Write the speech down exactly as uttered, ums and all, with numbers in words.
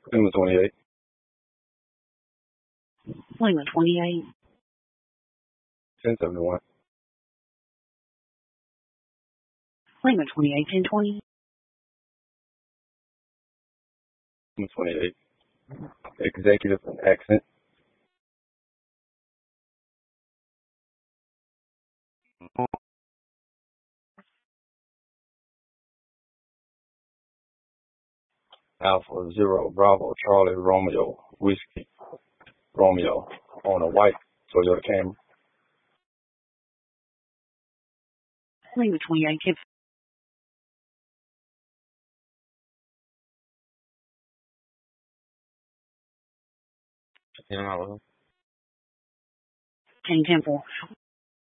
Lima twenty-eight. Lima twenty-eight. ten seventy-one. Lima twenty-eight, ten twenty. Lima twenty-eight. Executive accent. Alpha Zero Bravo Charlie Romeo Whiskey Romeo on a white Toyota Camry. Lima twenty-eight, Kid. You know, King Temple.